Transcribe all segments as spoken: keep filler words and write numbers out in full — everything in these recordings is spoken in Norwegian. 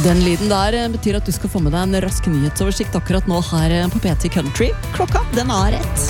Den lyden der betyr at du skal få med deg en rask nyhetsoversikt akkurat nå her på P T Country. Klokka, den er rett.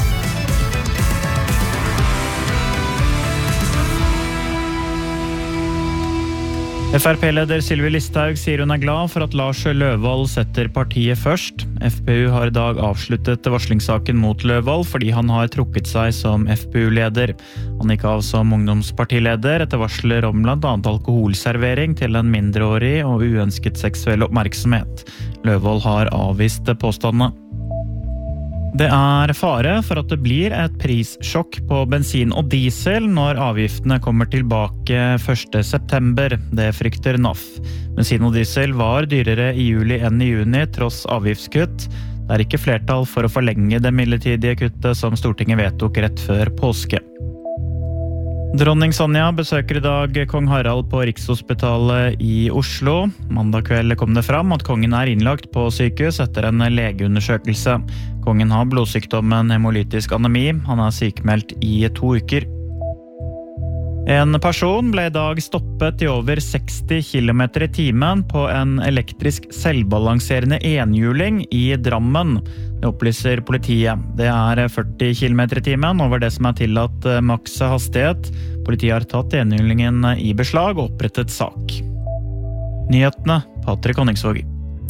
F R P-leder Sylvi Listhaug sier hun er glad for at Lars Løvold setter partiet først. F P U har i dag avsluttet varslingssaken mot Løvold fordi han har trukket seg som F P U-leder. Han gikk av som ungdomspartileder etter varsler om blant annet alkoholservering til en mindreårig og uønsket seksuell oppmerksomhet. Løvold har avvist påstandene. Det er fare for at det blir et prissjokk på bensin og diesel når avgiftene kommer tilbake første september. Det frykter N A F. Bensin og diesel var dyrere i juli enn i juni tross avgiftskutt. Det er ikke flertall for å forlenge det midlertidige kuttet som Stortinget vedtok rett før påske. Dronning Sonja besøker i dag kong Harald på Rikshospitalet i Oslo. Mandag kveld kom det fram at kongen er innlagt på sykehus etter en legeundersøkelse. Kongen har blodsykdommen hemolytisk anemi. Han er sykmeldt i to uker. En person ble i dag stoppet i over seksti kilometer i timen på en elektrisk selvbalanserende enhjuling i Drammen. Det opplyser politiet. Det er førti kilometer i timen over det som er tillatt maks hastighet. Politiet har tatt enhjulingen i beslag og opprettet sak. Nyhetene, Patrick Honningsvåg.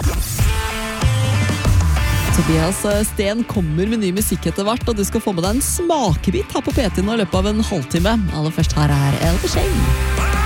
Tobias Sten kommer med ny musikk etter hvert, og du skal få med deg en smakebit her på P T nå i løpet av en halvtime. Aller først her er El Shane.